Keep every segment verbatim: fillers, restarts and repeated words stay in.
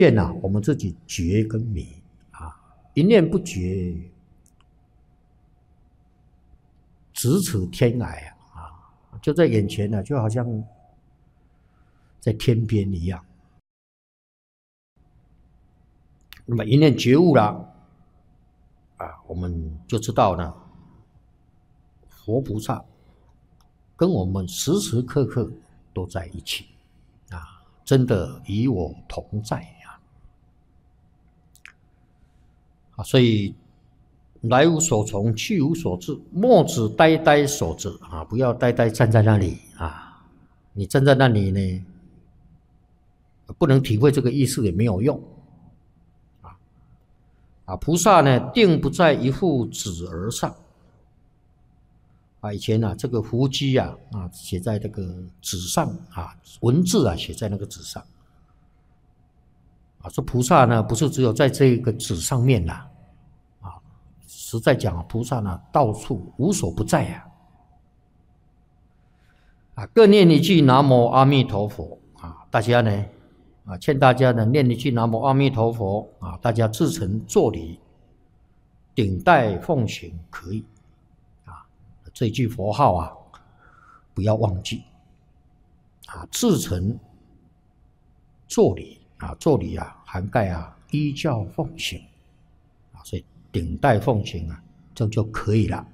念啊，我们自己觉跟迷啊，一念不觉，咫尺天涯啊，就在眼前呢、啊，就好像在天边一样。那么一念觉悟了啊，我们就知道呢，佛菩萨跟我们时时刻刻都在一起啊，真的与我同在啊！啊，所以来无所从，去无所至，莫只呆呆守着啊！不要呆呆站在那里啊！你站在那里呢，不能体会这个意思也没有用啊！啊，菩萨呢，定不在一幅纸儿上。啊，以前啊，这个伏击啊，啊，写在这个纸上啊，文字啊，写在那个纸上。啊，说菩萨呢，不是只有在这个纸上面啦，啊，实在讲，菩萨呢，到处无所不在呀。啊，各念一句南无阿弥陀佛啊，大家呢，啊，劝大家呢，念一句南无阿弥陀佛啊，大家自诚作礼，顶戴奉行可以。这句佛号啊，不要忘记啊！自诚作礼啊，作礼啊，涵盖啊依教奉行啊，所以顶戴奉行啊，这样就可以了。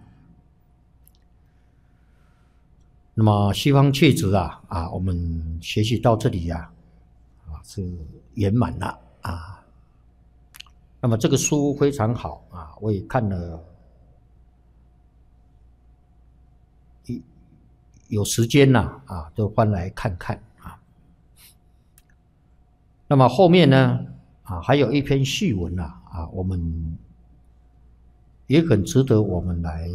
那么西方戒指啊啊，我们学习到这里啊啊是圆满了啊。那么这个书非常好啊，我也看了。有时间呐啊，就翻来看看啊。那么后面呢啊，还有一篇序文呐啊，我们也很值得我们来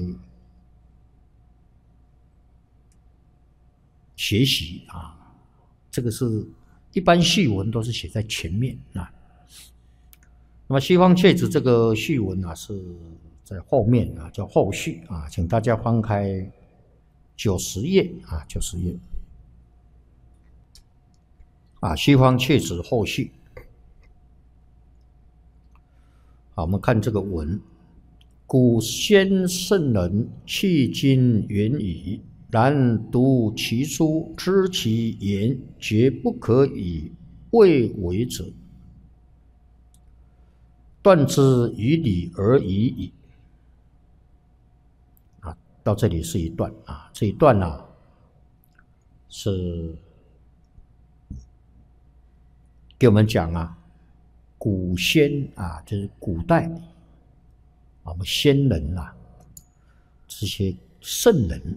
学习啊。这个是一般序文都是写在前面啊。那么西方戒指这个序文啊是在后面啊，叫后序啊，请大家翻开九十页啊，九十页啊，西方戒指后续。好，我们看这个文：古先圣人迄今远矣，然读其书，知其言，绝不可以未为者，断之于理而已矣。啊，到这里是一段啊，这一段呢、啊、是给我们讲啊，古先啊，就是古代我们先人啊，这些圣人，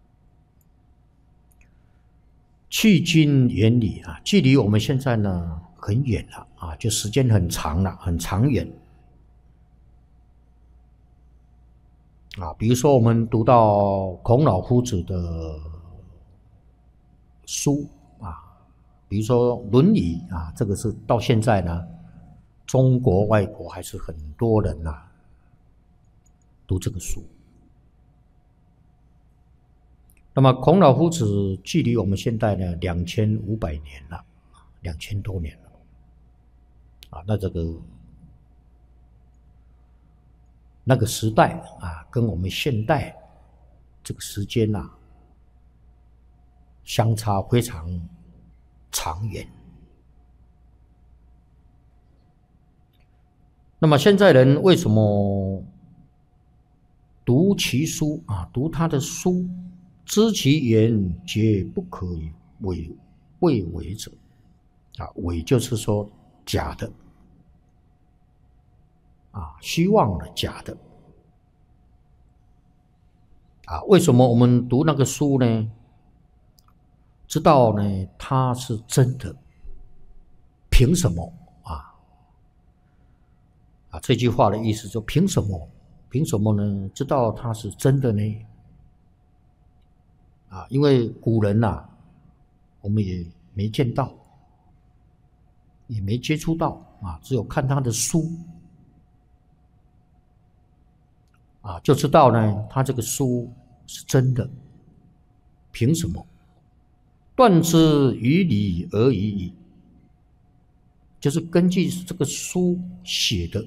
距今远矣啊，距离我们现在呢很远了啊，就时间很长了，很长远啊。比如说我们读到孔老夫子的书啊，比如说《论语》啊，这个是到现在呢，中国、外国还是很多人呐、啊、读这个书。那么孔老夫子距离我们现在呢两千五百年了，两千多年了啊。那这个那个时代啊，跟我们现代这个时间呐、啊，相差非常长远。那么现在人为什么读其书啊？读他的书，知其言，绝不可以伪未伪者啊！伪就是说假的啊，虚妄的、假的啊。为什么我们读那个书呢？知道呢，它是真的。凭什么啊？啊，这句话的意思就凭什么？凭什么呢？知道它是真的呢？啊，因为古人呐、啊，我们也没见到，也没接触到啊，只有看他的书啊，就知道呢，他这个书是真的。凭什么？断之于理而已矣。 就是根据这个书写的